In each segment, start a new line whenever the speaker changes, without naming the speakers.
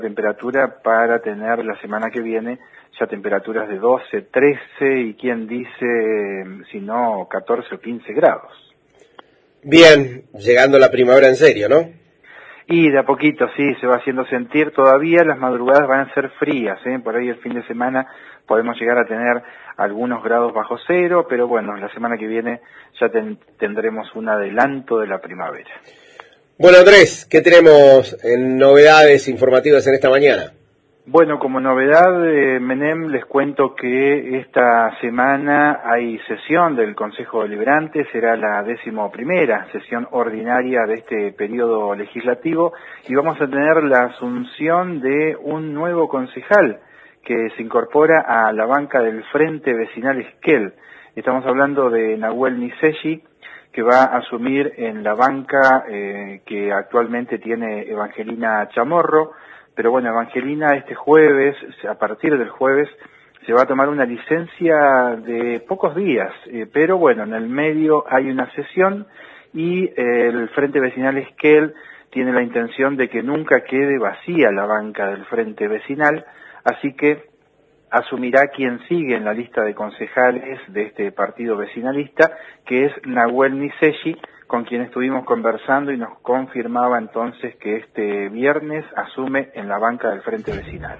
Temperatura para tener la semana que viene ya temperaturas de 12, 13 y quién dice, si no, 14 o 15 grados.
Bien, llegando la primavera en serio, ¿no?
Y de a poquito, sí, se va haciendo sentir. Todavía las madrugadas van a ser frías, por ahí el fin de semana podemos llegar a tener algunos grados bajo cero, pero bueno, la semana que viene ya tendremos un adelanto de la primavera.
Bueno, Andrés, ¿qué tenemos en novedades informativas en esta mañana?
Bueno, como novedad, Menem, les cuento que esta semana hay sesión del Consejo Deliberante, será la 11ª sesión ordinaria de este periodo legislativo y vamos a tener la asunción de un nuevo concejal que se incorpora a la banca del Frente Vecinal Esquel. Estamos hablando de Nahuel Nisesi, que va a asumir en la banca que actualmente tiene Evangelina Chamorro. Pero bueno, Evangelina este jueves, a partir del jueves, se va a tomar una licencia de pocos días, pero bueno, en el medio hay una sesión y el Frente Vecinal Esquel tiene la intención de que nunca quede vacía la banca del Frente Vecinal, así que asumirá quien sigue en la lista de concejales de este partido vecinalista, que es Nahuel Nisesi, con quien estuvimos conversando y nos confirmaba entonces que este viernes asume en la banca del Frente Vecinal.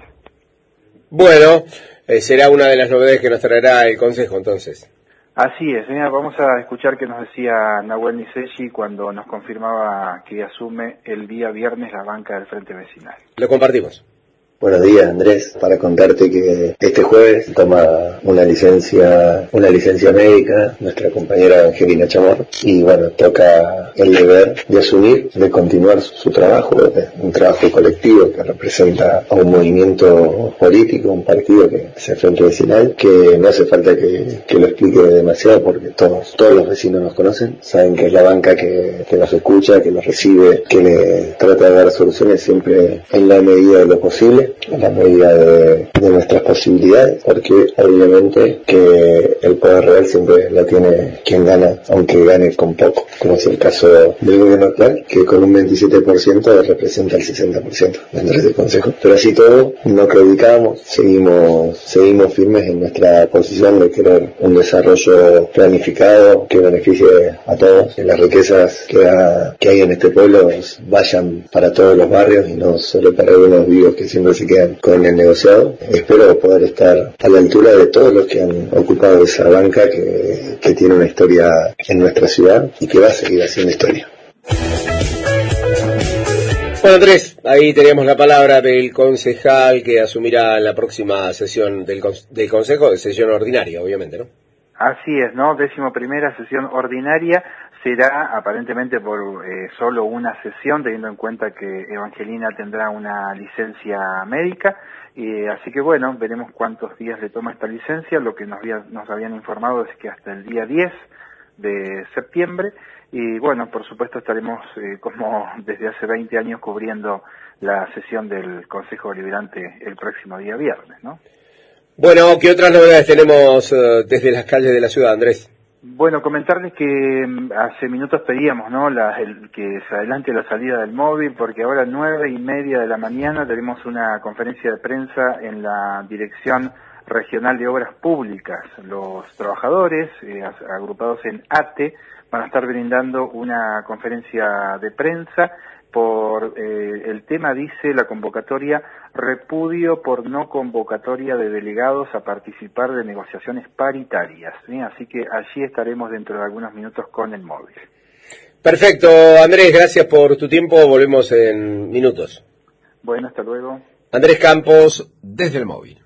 Bueno, será una de las novedades que nos traerá el Consejo entonces.
Así es, vamos a escuchar qué nos decía Nahuel Nisesi cuando nos confirmaba que asume el día viernes la banca del Frente Vecinal.
Lo compartimos.
Buenos días, Andrés, para contarte que este jueves toma una licencia médica nuestra compañera Evangelina Chamorro y bueno, toca el deber de asumir, de continuar su trabajo, un trabajo colectivo que representa a un movimiento político, un partido que es el Frente Vecinal, que no hace falta que lo explique demasiado porque todos los vecinos nos conocen, saben que es la banca que nos escucha, que nos recibe, que le trata de dar soluciones siempre en la medida de lo posible, en la medida de nuestras posibilidades, porque obviamente que el poder real siempre lo tiene quien gana, aunque gane con poco, como es el caso del gobierno actual, que con un 27% representa el 60% dentro del Consejo. Pero así todo, no claudicamos, seguimos firmes en nuestra posición de querer un desarrollo planificado que beneficie a todos, que las riquezas que hay en este pueblo vayan para todos los barrios y no solo para algunos vivos que siempre se quedan con el negociado. Espero poder estar a la altura de todos los que han ocupado esa banca que tiene una historia en nuestra ciudad y que va a seguir haciendo historia.
Bueno, Andrés, ahí tenemos la palabra del concejal que asumirá en la próxima sesión del Consejo, de sesión ordinaria, obviamente, ¿no?
Así es, ¿no? 11ª sesión ordinaria será aparentemente por solo una sesión, teniendo en cuenta que Evangelina tendrá una licencia médica, así que bueno, veremos cuántos días le toma esta licencia. Lo que nos habían informado es que hasta el día 10 de septiembre, y bueno, por supuesto estaremos como desde hace 20 años cubriendo la sesión del Consejo Deliberante el próximo día viernes, ¿no?
Bueno, ¿qué otras novedades tenemos desde las calles de la ciudad, Andrés?
Bueno, comentarles que hace minutos pedíamos, ¿no?, que se adelante la salida del móvil, porque ahora 9:30 de la mañana tenemos una conferencia de prensa en la Dirección Regional de Obras Públicas. Los trabajadores, agrupados en ATE, van a estar brindando una conferencia de prensa por el tema, dice la convocatoria, repudio por no convocatoria de delegados a participar de negociaciones paritarias, ¿sí? Así que allí estaremos dentro de algunos minutos con el móvil.
Perfecto, Andrés, gracias por tu tiempo, volvemos en minutos.
Bueno, hasta luego.
Andrés Campos, desde el móvil.